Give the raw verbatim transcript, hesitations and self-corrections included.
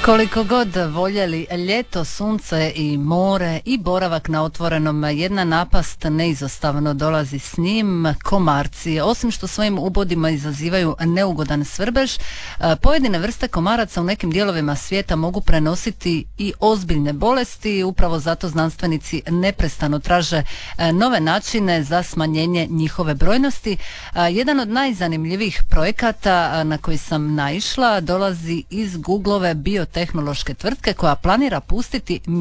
Koliko god voljeli ljeto, sunce i more i boravak na otvorenom, jedna napast neizostavno dolazi s njim, komarci. Osim što svojim ubodima izazivaju neugodan svrbež, pojedine vrste komaraca u nekim dijelovima svijeta mogu prenositi i ozbiljne bolesti. Upravo zato znanstvenici neprestano traže nove načine za smanjenje njihove brojnosti. Jedan od najzanimljivijih projekata na koji sam naišla dolazi iz Googleove biotehnološke tvrtke koja planira pustiti